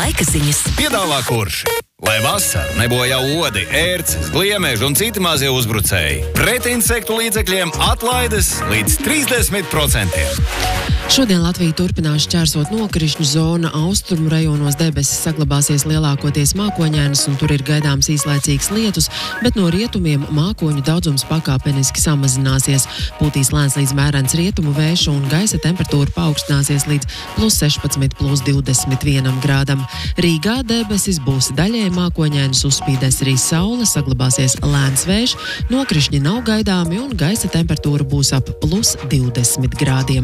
Laika ziņas. Piedāvā kurš? Lai vasara nebojā odi, ērces, gliemeži un citi mazie uzbrucēji. Pret insektu līdzekļiem atlaides līdz 30%. Šodien Latvija turpinās šķērsot nokrišņu zona. Austrumu rajonos debesis saglabāsies lielākoties mākoņainas un tur ir gaidāms īslaicīgs lietus, bet no rietumiem mākoņu daudzums pakāpeniski samazināsies. Pūtīs lēns līdz mērens rietumu vējš un gaisa temperatūra paaugstināsies līdz +16, +21 grādam. Rīgā debesis būs daļēji mākoņainas, uzspīdēs arī saule, saglabāsies lēns vējš, nokrišņi nav gaidāmi un gaisa temperatūra būs ap +20 grādiem.